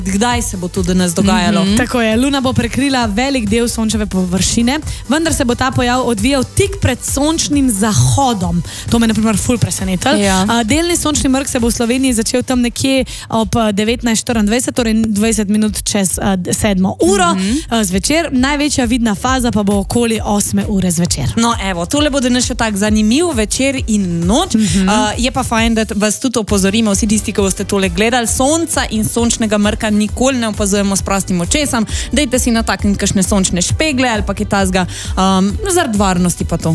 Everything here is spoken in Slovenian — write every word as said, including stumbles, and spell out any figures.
kdaj se bo to danes dogajalo. Mm-hmm. Tako je, Luna bo prekrila velik del sončeve površine, vendar se bo ta pojav odvijal tik pred sončnim zahodom. To me na primer ful presenetil. Ja. Uh, delni sončni mrk se bo v Sloveniji začel tam nekje ob devetnajst štiriindvajset, torej dvajset minut čez uh, sedmo uro mm-hmm. uh, zvečer. Največja vidna faza pa bo okoli osme ure zvečer. No, evo, tole bo danes še tak zanimiv večer in noč. Mm-hmm. uh, je pa fajn, da vas tudi opozorimo, vsi tisti, ki boste tole gledali, sonca in sončnega mrka nikoli ne opazujemo s prostim očesom. Dajte si natakniti kakšne sončne špegle ali pa kaj tazga, um, zaradi varnosti pa to.